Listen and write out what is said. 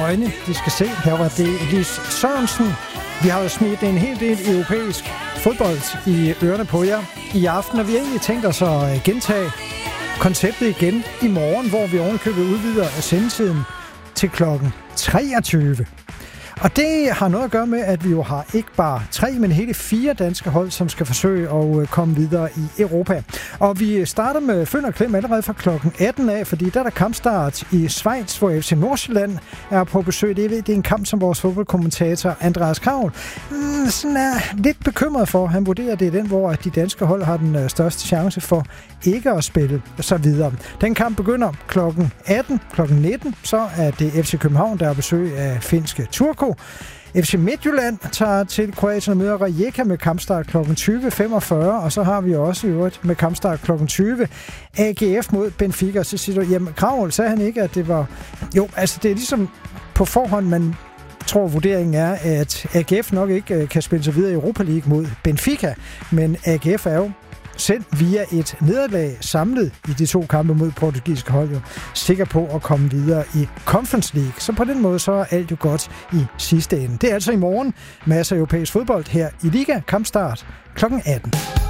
øjne, de skal se. Her var det Lis Sørensen. Vi har jo smidt en hel del europæisk fodbold i ørerne på jer i aften, og vi har egentlig tænkt os at gentage konceptet igen i morgen, hvor vi ovenikøbet udvider sendetiden til klokken 23. Og det har noget at gøre med, at vi jo har ikke bare 3, men hele 4 danske hold, som skal forsøge at komme videre i Europa. Og vi starter med Føn og Klem allerede fra klokken 18 af, fordi der er der kampstart i Schweiz, hvor FC Nordsjælland er på besøg. Det er en kamp, som vores fodboldkommentator Andreas Kravl sådan er lidt bekymret for. Han vurderer, det er den, hvor de danske hold har den største chance for ikke at spille så videre. Den kamp begynder klokken 18. Klokken 19, så er det FC København, der er besøg af finske Turku. FC Midtjylland tager til Kroatien og møder Rijeka med kampstart kl. 20.45, og så har vi også i øvrigt med kampstart kl. 20 AGF mod Benfica. Så siger du, jamen Kravl, sagde han ikke, at det var... Jo, altså det er ligesom på forhånd, man tror vurderingen er, at AGF nok ikke kan spille sig videre i Europa League mod Benfica, men AGF er jo selv via et nederlag samlet i de 2 kampe mod portugisiske hold jo sikker på at komme videre i Conference League. Så på den måde så er alt jo godt i sidste ende. Det er altså i morgen masser af europæisk fodbold her i Liga. Kampstart kl. 18.